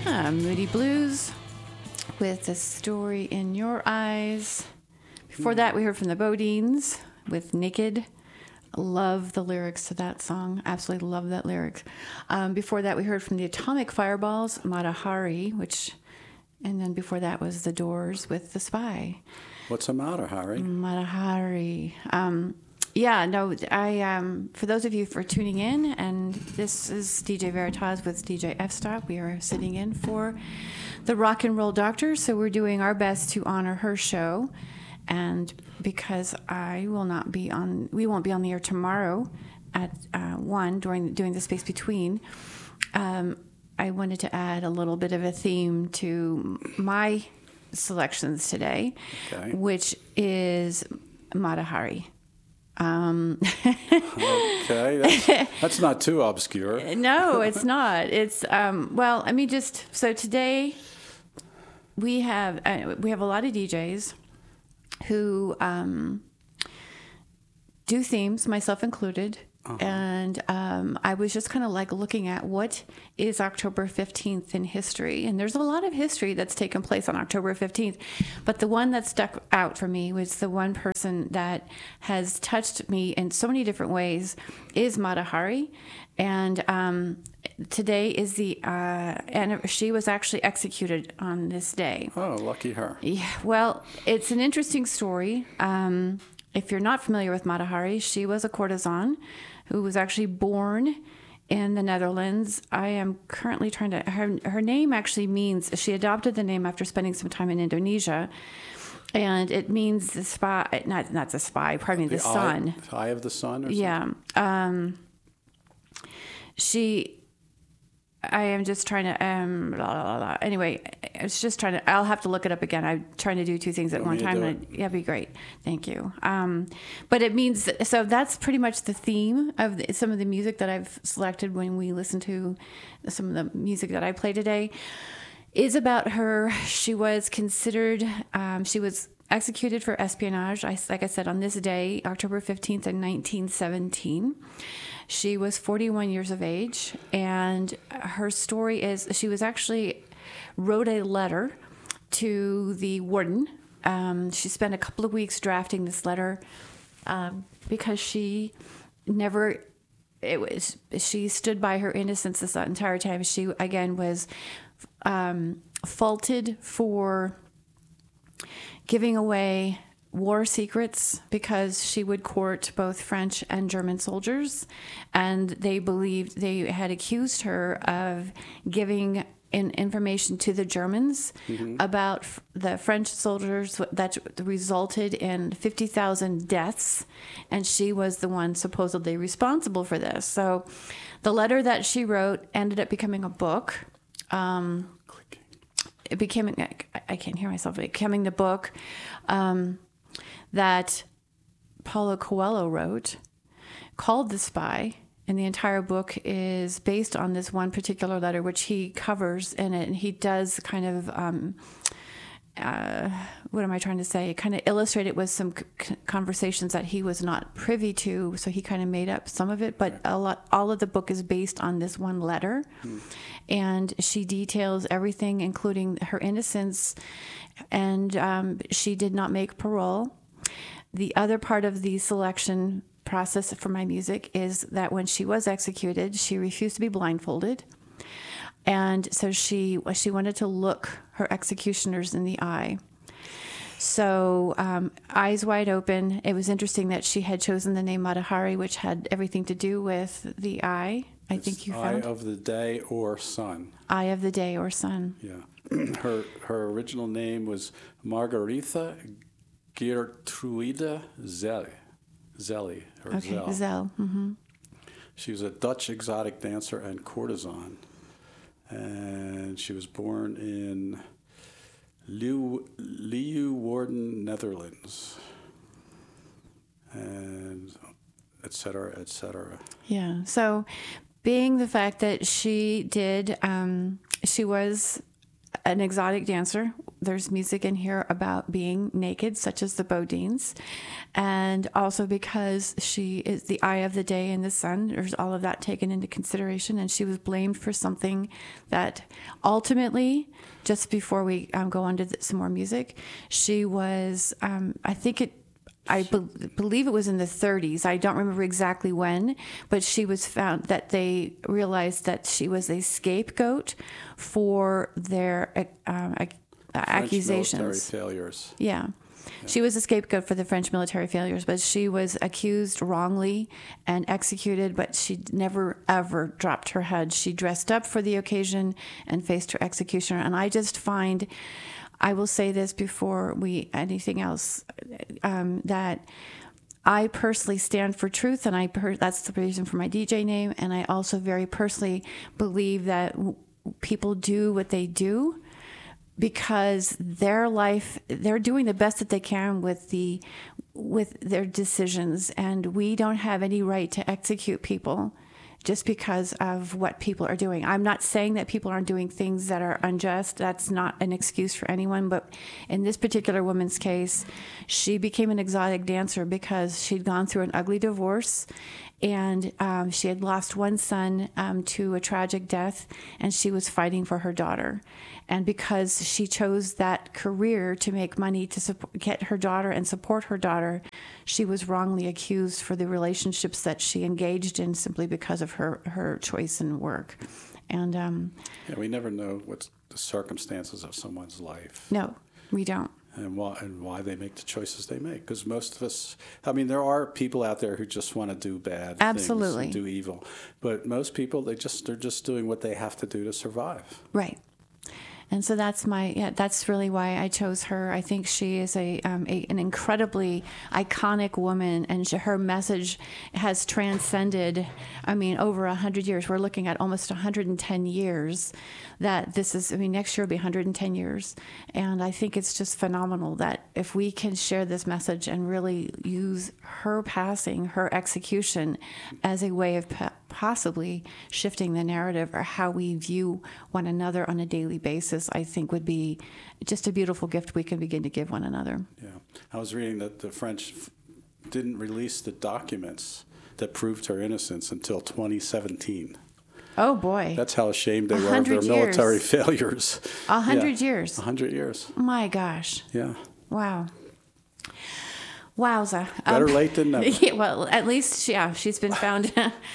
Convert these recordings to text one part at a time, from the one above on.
Moody Blues with The Story in Your Eyes. Before that, we heard from the Bodines with Naked. Love the lyrics to that song. Absolutely love that lyric. Before that, we heard from the Atomic Fireballs, Mata Hari, and then before that was The Doors with The Spy. What's a Mata Hari? Mata Hari. For those of you for tuning in, and this is DJ Veritas with DJ F-Stop. We are sitting in for the Rock and Roll Doctor, so we're doing our best to honor her show. And because we won't be on the air tomorrow at 1 doing the space between, I wanted to add a little bit of a theme to my selections today, okay, which is Mata Hari. Okay, that's not too obscure. No, it's not. It's so today we have a lot of DJs who do themes, myself included. Uh-huh. And I was just kind of like looking at what is October 15th in history. And there's a lot of history that's taken place on October 15th. But the one that stuck out for me was the one person that has touched me in so many different ways is Mata Hari. And today is and she was actually executed on this day. Oh, lucky her. Yeah, well, it's an interesting story. If you're not familiar with Mata Hari, she was a courtesan who was actually born in the Netherlands. I am currently trying to... Her name actually means... She adopted the name after spending some time in Indonesia. And it means the spy... Not the spy, pardon me, the sun. The eye of the sun or something? Yeah. I am just trying to... Anyway, I was just trying to... I'll have to look it up again. I'm trying to do two things at one time. That'd be great. Thank you. But it means... So that's pretty much the theme of some of the music that I've selected when we listen to some of the music that I play today is about her. She was considered... she was executed for espionage, like I said, on this day, October 15th in 1917. She was 41 years of age, and her story is she was actually wrote a letter to the warden. She spent a couple of weeks drafting this letter because she stood by her innocence this entire time. She, again, was faulted for giving away war secrets because she would court both French and German soldiers, and they had accused her of giving information to the Germans about the French soldiers that resulted in 50,000 deaths, and she was the one supposedly responsible for this. So the letter that she wrote ended up becoming a book. It became, I can't hear myself, becoming the book that Paulo Coelho wrote called The Spy. And the entire book is based on this one particular letter, which he covers in it. And he does kind of, what am I trying to say? Kind of illustrate it with some conversations that he was not privy to. So he kind of made up some of it. But all of the book is based on this one letter. And she details everything, including her innocence. And she did not make parole. The other part of the selection process for my music is that when she was executed, she refused to be blindfolded. And so she wanted to look her executioners in the eye. So eyes wide open. It was interesting that she had chosen the name Mata Hari, which had everything to do with the eye. I think you found Eye of the Day or Sun. Eye of the Day or Sun. Yeah. Her original name was Margaretha Gertruida Zelly. Zell. Zell. Mm-hmm. She was a Dutch exotic dancer and courtesan. And she was born in Leeuwarden, Netherlands. And et cetera, et cetera. Yeah. So being the fact that she was an exotic dancer, there's music in here about being naked, such as the Bodines, and also because she is the eye of the day in the sun. There's all of that taken into consideration, and she was blamed for something that ultimately, just before we go on to some more music, she was, I believe it was in the 30s. I don't remember exactly when, but she was found that they realized that she was a scapegoat for their accusations. Military failures. Yeah. She was a scapegoat for the French military failures, but she was accused wrongly and executed, but she never, ever dropped her head. She dressed up for the occasion and faced her executioner. And I just find, I will say this before anything else, that I personally stand for truth, and that's the reason for my DJ name. And I also very personally believe that people do what they do because their life, they're doing the best that they can with their decisions, and we don't have any right to execute people just because of what people are doing. I'm not saying that people aren't doing things that are unjust. That's not an excuse for anyone. But in this particular woman's case, she became an exotic dancer because she'd gone through an ugly divorce, and she had lost one son to a tragic death, and she was fighting for her daughter. And because she chose that career to make money to get her daughter and support her daughter, she was wrongly accused for the relationships that she engaged in simply because of her choice in work. And yeah, we never know what's the circumstances of someone's life. No, we don't. And why they make the choices they make. Because most of us, I mean, there are people out there who just want to do bad Absolutely. things and do evil. But most people, they're just doing what they have to do to survive. Right. And so that's really why I chose her. I think she is an incredibly iconic woman, and her message has transcended, over 100 years. We're looking at almost 110 years that this is, next year will be 110 years. And I think it's just phenomenal that if we can share this message and really use her passing, her execution as a way of possibly shifting the narrative or how we view one another on a daily basis, I think would be just a beautiful gift we can begin to give one another. Yeah. I was reading that the French didn't release the documents that proved her innocence until 2017. Oh, boy. That's how ashamed they were of their military failures. 100 years. 100 years. My gosh. Yeah. Wow. Wowza. Better late than never. Yeah, well, at least, she's been found.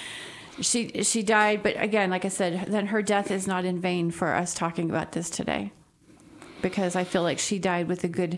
She died, but again, like I said, then her death is not in vain for us talking about this today, because I feel like she died with a good.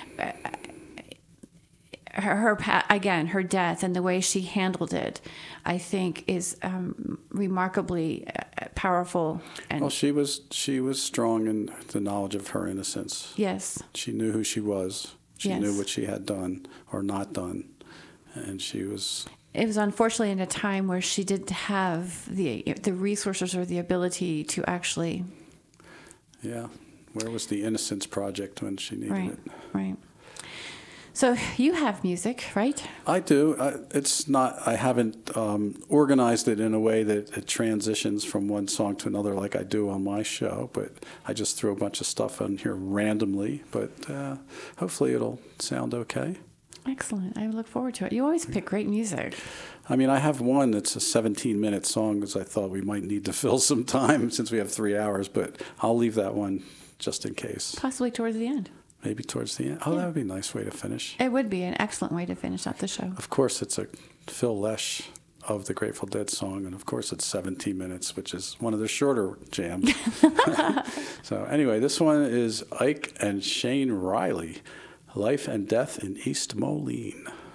Her death and the way she handled it, I think, is remarkably powerful. And well, she was strong in the knowledge of her innocence. Yes. She knew who she was. She Yes. knew what she had done or not done, and she was. It was unfortunately in a time where she didn't have the resources or the ability to actually. Yeah, where was the Innocence Project when she needed it? Right. So you have music, right? I do. It's not. I haven't organized it in a way that it transitions from one song to another like I do on my show. But I just throw a bunch of stuff on here randomly. But hopefully it'll sound okay. Excellent. I look forward to it. You always pick great music. I mean, I have one that's a 17-minute song because I thought we might need to fill some time since we have 3 hours. But I'll leave that one just in case. Possibly towards the end. Maybe towards the end. Oh, that would be a nice way to finish. It would be an excellent way to finish out the show. Of course, it's a Phil Lesh of the Grateful Dead song, and of course it's 17 minutes, which is one of the shorter jams. So anyway, this one is Ike and Shane Riley, Life and Death in East Moline.